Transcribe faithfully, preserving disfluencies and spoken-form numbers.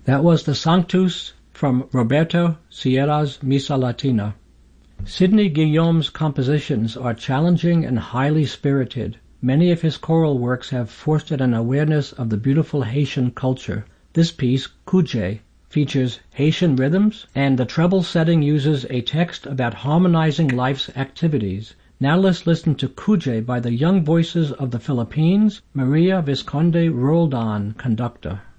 That was the Sanctus from Roberto Sierra's Missa Latina. Sidney Guillaume's compositions are challenging and highly spirited. Many of his choral works have fostered an awareness of the beautiful Haitian culture. This piece, Kuje, features Haitian rhythms, and the treble setting uses a text about harmonizing life's activities. Now let's listen to Kuje by the young voices of the Philippines, Maria Visconde Roldan, conductor.